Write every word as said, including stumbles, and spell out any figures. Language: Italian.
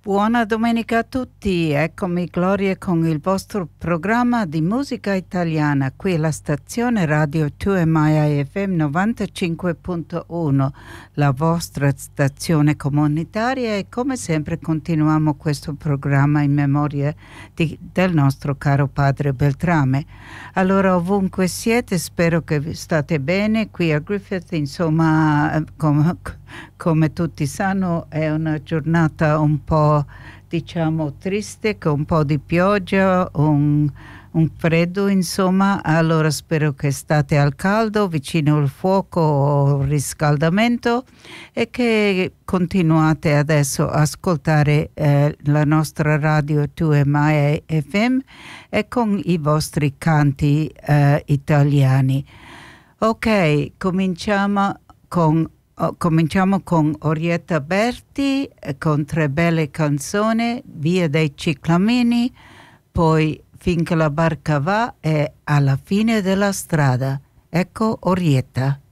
Buona domenica a tutti, eccomi Gloria con il vostro programma di musica italiana qui alla stazione radio due M I F M novantacinque punto uno, la vostra stazione comunitaria, e come sempre continuiamo questo programma in memoria di, del nostro caro padre Beltrame. Allora, ovunque siete, spero che state bene. Qui a Griffith, insomma, come, come tutti sanno, è una giornata un po', diciamo, triste, con un po' di pioggia, un, un freddo, insomma. Allora spero che state al caldo, vicino al fuoco o riscaldamento, e che continuate adesso a ascoltare eh, la nostra radio due M I F M e con i vostri canti eh, italiani. Ok, cominciamo con Oh, cominciamo con Orietta Berti, eh, con tre belle canzoni, Via dei Ciclamini, poi Finché la barca va e Alla fine della strada. Ecco Orietta.